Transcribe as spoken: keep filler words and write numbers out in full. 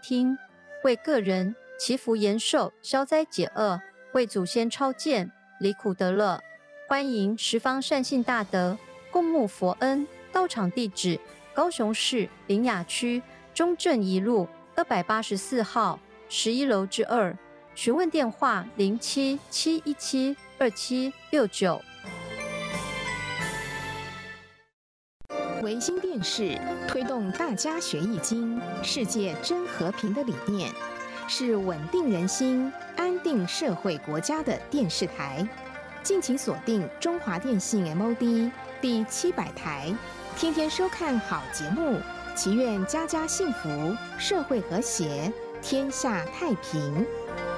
听，为个人祈福延寿、消灾解厄，为祖先超荐、离苦得乐。欢迎十方善信大德共沐佛恩。道场地址：高雄市苓雅区中正一路二百八十四号十一楼之二。询问电话：零七七一七二七六九。 维新电视推动大家学易经、世界真和平的理念，是稳定人心、安定社会国家的电视台。敬请锁定中华电信 M O D 第七百台，天天收看好节目，祈愿家家幸福，社会和谐，天下太平。